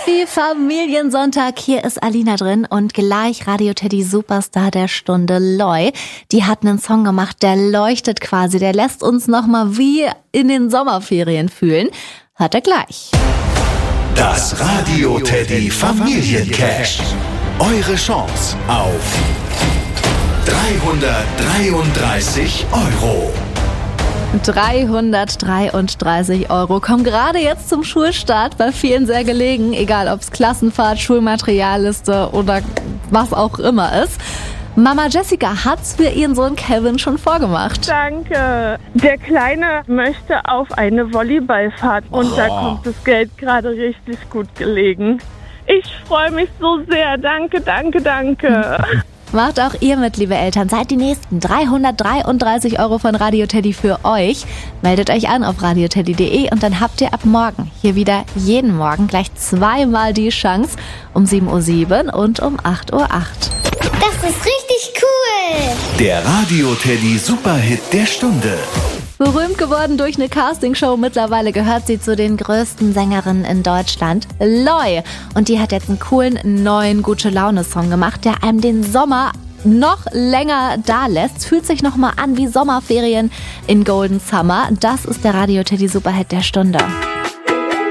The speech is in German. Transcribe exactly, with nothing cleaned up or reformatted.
Happy Familiensonntag, hier ist Alina drin und gleich Radio Teddy Superstar der Stunde Loi. Die hat einen Song gemacht, der leuchtet quasi, der lässt uns nochmal wie in den Sommerferien fühlen. Hört er gleich. Das Radio Teddy Familiencash. Eure Chance auf dreihundertdreiunddreißig Euro. dreihundertdreiunddreißig Euro kommen gerade jetzt zum Schulstart, bei vielen sehr gelegen, egal ob es Klassenfahrt, Schulmaterialliste oder was auch immer ist. Mama Jessica hat's für ihren Sohn Kevin schon vorgemacht. Danke. Der Kleine möchte auf eine Volleyballfahrt und oh. da kommt das Geld gerade richtig gut gelegen. Ich freue mich so sehr. Danke, danke, danke. Macht auch ihr mit, liebe Eltern. Seid die nächsten dreihundertdreiunddreißig Euro von Radio Teddy für euch. Meldet euch an auf radioteddy punkt de und dann habt ihr ab morgen hier wieder jeden Morgen gleich zweimal die Chance. Um sieben Uhr sieben und um acht Uhr acht. Das ist richtig cool. Der Radio Teddy Superhit der Stunde. Berühmt geworden durch eine Castingshow, mittlerweile gehört sie zu den größten Sängerinnen in Deutschland, Loi. Und die hat jetzt einen coolen neuen Gute-Laune-Song gemacht, der einem den Sommer noch länger da lässt. Fühlt sich nochmal an wie Sommerferien in Golden Summer. Das ist der Radio Teddy Superhit der Stunde.